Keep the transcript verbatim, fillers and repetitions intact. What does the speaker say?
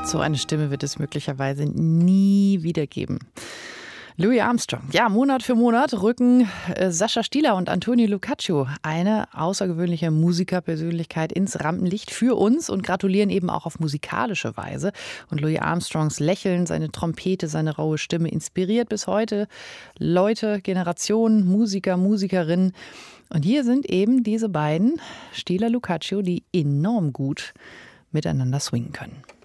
So eine Stimme wird es möglicherweise nie wieder geben. Louis Armstrong. Ja, Monat für Monat rücken äh, Sascha Stieler und Antonio Lucaccio, eine außergewöhnliche Musikerpersönlichkeit, ins Rampenlicht für uns und gratulieren eben auch auf musikalische Weise. Und Louis Armstrongs Lächeln, seine Trompete, seine raue Stimme inspiriert bis heute Leute, Generationen, Musiker, Musikerinnen. Und hier sind eben diese beiden, Stieler, Lucaccio, die enorm gut miteinander swingen können.